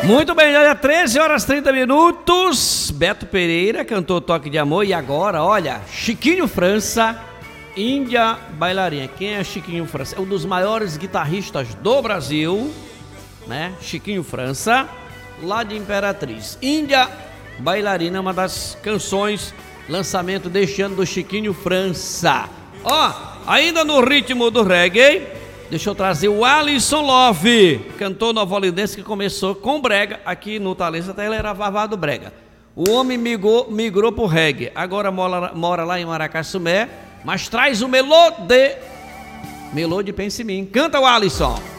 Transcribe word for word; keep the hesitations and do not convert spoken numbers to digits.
Muito bem, já é treze horas e trinta minutos. Beto Pereira cantou Toque de Amor. E agora, olha, Chiquinho França, Índia Bailarina. Quem é Chiquinho França? É um dos maiores guitarristas do Brasil, né? Chiquinho França, lá de Imperatriz. Índia Bailarina, uma das canções, lançamento deste ano do Chiquinho França. Ó, ainda no ritmo do reggae, deixa eu trazer o Alisson Love, cantor novolindense que começou com brega aqui no Talento, até ele era vavado brega. O homem migrou, migrou pro reggae, agora mora, mora lá em Maracassumé, mas traz o melô de... Melô de Pense em Mim. Canta o Alisson.